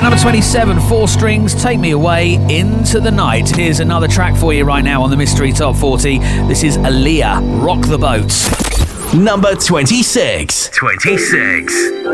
Number 27, Four Strings, Take Me Away Into the Night. Here's another track for you right now on the Mystery Top 40. This is Aaliyah, Rock the Boat. Number 26.